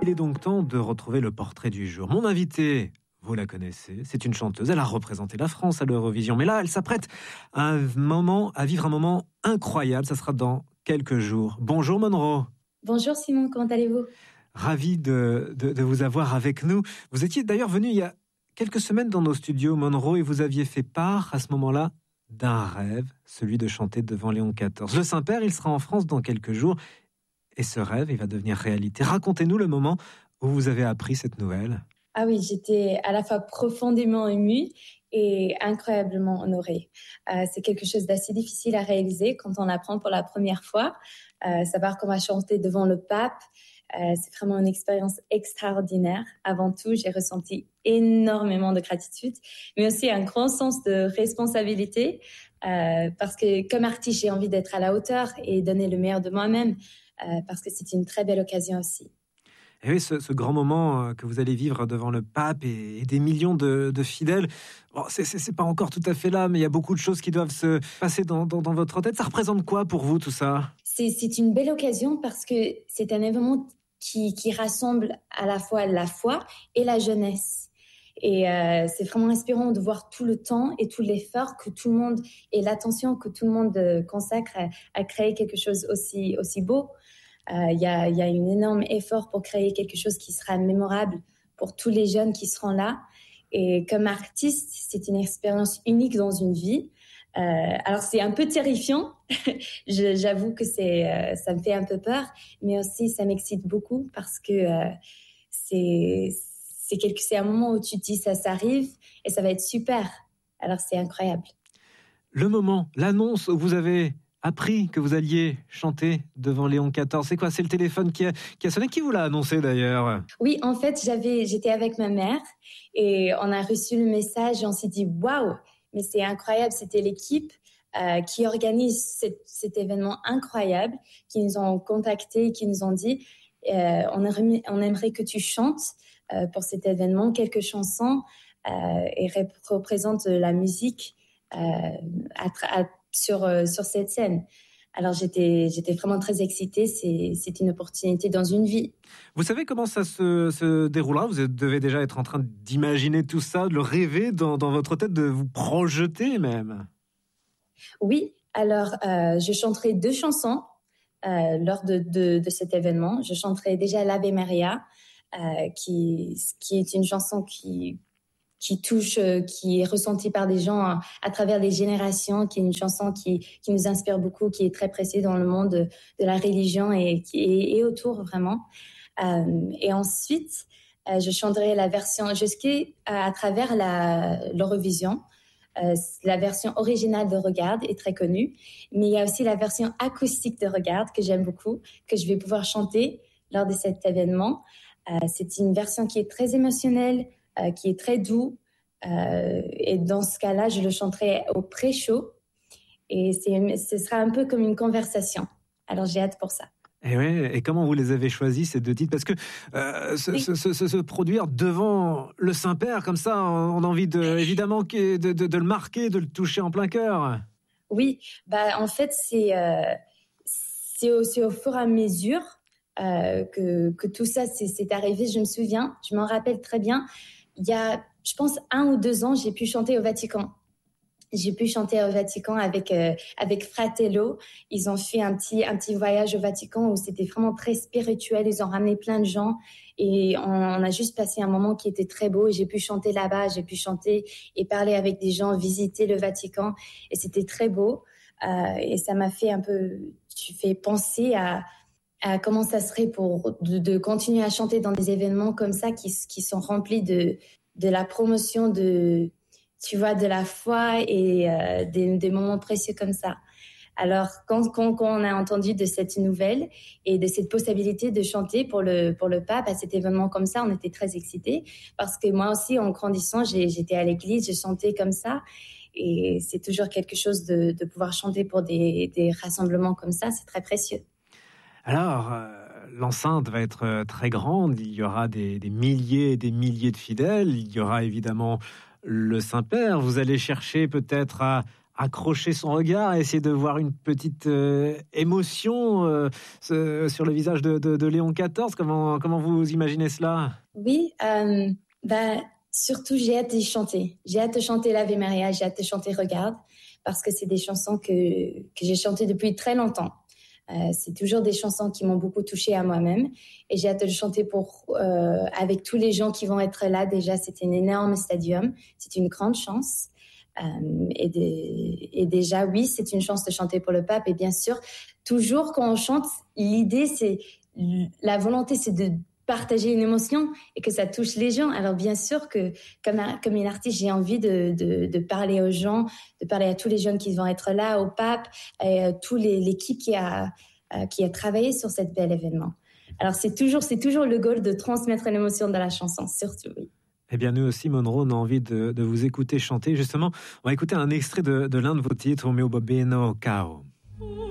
Il est donc temps de retrouver le portrait du jour. Mon invité, vous la connaissez, c'est une chanteuse. Elle a représenté la France à l'Eurovision. Mais là, elle s'apprête à vivre un moment incroyable. Ça sera dans quelques jours. Bonjour Monroe. Bonjour Simon, comment allez-vous ? Ravi de vous avoir avec nous. Vous étiez d'ailleurs venu il y a quelques semaines dans nos studios, Monroe, et vous aviez fait part à ce moment-là d'un rêve, celui de chanter devant Léon XIV. Le Saint-Père, il sera en France dans quelques jours. Et ce rêve, il va devenir réalité. Racontez-nous le moment où vous avez appris cette nouvelle. Ah oui, j'étais à la fois profondément émue et incroyablement honorée. C'est quelque chose d'assez difficile à réaliser quand on l'apprend pour la première fois. Savoir qu'on va chanter devant le pape, c'est vraiment une expérience extraordinaire. Avant tout, j'ai ressenti énormément de gratitude, mais aussi un grand sens de responsabilité, parce que comme artiste, j'ai envie d'être à la hauteur et donner le meilleur de moi-même, parce que c'est une très belle occasion aussi. Et oui, ce grand moment que vous allez vivre devant le pape et des millions de fidèles, bon, c'est pas encore tout à fait là, mais il y a beaucoup de choses qui doivent se passer dans votre tête. Ça représente quoi pour vous tout ça ? C'est une belle occasion parce que c'est un événement qui rassemble à la fois la foi et la jeunesse. Et c'est vraiment inspirant de voir tout le temps et tout l'effort que tout le monde et l'attention que tout le monde consacre à créer quelque chose aussi beau. Il y a un énorme effort pour créer quelque chose qui sera mémorable pour tous les jeunes qui seront là. Et comme artiste, c'est une expérience unique dans une vie. Alors c'est un peu terrifiant, j'avoue que ça me fait un peu peur, mais aussi ça m'excite beaucoup parce que c'est un moment où tu te dis ça arrive et ça va être super. Alors c'est incroyable. Le moment, l'annonce où vous avez appris que vous alliez chanter devant Léon XIV, c'est quoi ? C'est le téléphone qui a sonné ? Qui vous l'a annoncé d'ailleurs ? Oui, en fait, j'étais avec ma mère et on a reçu le message et on s'est dit « Waouh !» Mais c'est incroyable, c'était l'équipe qui organise cet événement incroyable, qui nous ont contactés, qui nous ont dit on aimerait que tu chantes pour cet événement quelques chansons et représente la musique sur cette scène. Alors j'étais vraiment très excitée, c'est une opportunité dans une vie. Vous savez comment ça se déroulera ? Vous devez déjà être en train d'imaginer tout ça, de le rêver dans votre tête, de vous projeter même. Oui, alors je chanterai 2 chansons lors de cet événement. Je chanterai déjà l'Ave Maria, qui est une chanson qui touche, qui est ressentie par des gens à travers les générations, qui est une chanson qui nous inspire beaucoup, qui est très précieuse dans le monde de la religion et autour vraiment. Et ensuite, je chanterai la version à travers l'Eurovision. La version originale de Regarde est très connue, mais il y a aussi la version acoustique de Regarde que j'aime beaucoup, que je vais pouvoir chanter lors de cet événement. C'est une version qui est très émotionnelle, qui est très doux, et dans ce cas-là, je le chanterai au pré-show et ce sera un peu comme une conversation. Alors j'ai hâte pour ça. Et comment vous les avez choisis, ces 2 titres ? Parce que se produire devant le Saint-Père, comme ça, on a envie évidemment de le marquer, de le toucher en plein cœur. Oui, en fait, c'est au fur et à mesure que tout ça c'est arrivé. Je me souviens, je m'en rappelle très bien. Il y a, je pense, 1 ou 2 ans, j'ai pu chanter au Vatican. J'ai pu chanter au Vatican avec Fratello. Ils ont fait un petit voyage au Vatican où c'était vraiment très spirituel. Ils ont ramené plein de gens et on a juste passé un moment qui était très beau. Et j'ai pu chanter là-bas, j'ai pu chanter et parler avec des gens, visiter le Vatican et c'était très beau. Et ça m'a fait tu fais penser à comment ça serait de continuer à chanter dans des événements comme ça qui sont remplis de la promotion de la foi et des moments précieux comme ça. Alors, quand on a entendu de cette nouvelle et de cette possibilité de chanter pour le pape à cet événement comme ça, on était très excités parce que moi aussi, en grandissant, j'étais à l'église, j'ai chanté comme ça et c'est toujours quelque chose de pouvoir chanter pour des rassemblements comme ça, c'est très précieux. Alors, l'enceinte va être très grande, il y aura des milliers et des milliers de fidèles, il y aura évidemment le Saint-Père. Vous allez chercher peut-être à accrocher son regard, à essayer de voir une petite émotion sur le visage de Léon XIV. Comment vous imaginez cela? Oui, surtout j'ai hâte de chanter. J'ai hâte de chanter l'Ave Maria, j'ai hâte de chanter Regarde, parce que c'est des chansons que j'ai chantées depuis très longtemps. C'est toujours des chansons qui m'ont beaucoup touchée à moi-même et j'ai hâte de le chanter avec tous les gens qui vont être là. Déjà, c'est un énorme stadium, c'est une grande chance. Et déjà, oui, c'est une chance de chanter pour le pape. Et bien sûr, toujours quand on chante, la volonté, c'est de partager une émotion et que ça touche les gens. Alors bien sûr que comme une artiste, j'ai envie de parler aux gens, de parler à tous les jeunes qui vont être là, au pape, et l'équipe qui a travaillé sur cet bel événement. Alors c'est toujours le goal de transmettre l'émotion de la chanson, surtout, oui. Eh bien, nous aussi, Monroe, on a envie de vous écouter chanter. Justement, on va écouter un extrait de l'un de vos titres, O mio bambino caro.